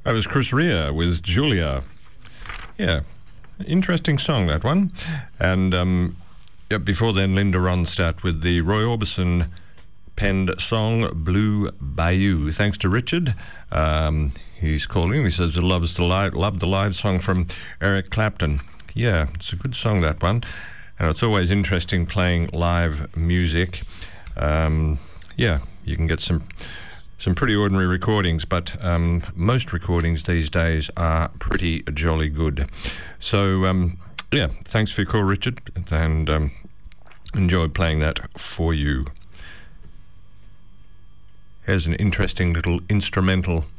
That was Chris Rea with Julia. Yeah, interesting song, that one. And before then, Linda Ronstadt with the Roy Orbison penned song Blue Bayou. Thanks to Richard. He's calling. He says he loved the live song from Eric Clapton. Yeah, it's a good song, that one. And it's always interesting playing live music. Yeah, you can get some pretty ordinary recordings, but most recordings these days are pretty jolly good. So, yeah, thanks for your call, Richard, and enjoyed playing that for you. Here's an interesting little instrumental